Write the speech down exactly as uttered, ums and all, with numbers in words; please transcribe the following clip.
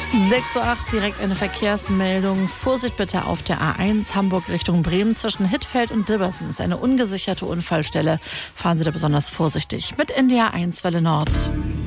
sechs Uhr acht, direkt eine Verkehrsmeldung. Vorsicht bitte auf der A eins Hamburg Richtung Bremen zwischen Hittfeld und Dibbersen. Ist eine ungesicherte Unfallstelle. Fahren Sie da besonders vorsichtig. Mit N D R eins Welle Nord.